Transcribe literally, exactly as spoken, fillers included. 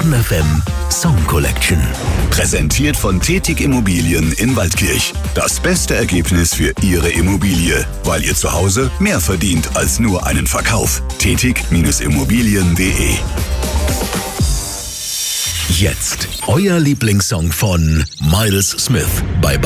Baden F M Song Collection. Präsentiert von Tetig Immobilien in Waldkirch. Das beste Ergebnis für Ihre Immobilie, weil ihr zu Hause mehr verdient als nur einen Verkauf. Tetig Immobilien punkt de. Jetzt euer Lieblingssong von Miles Smith bei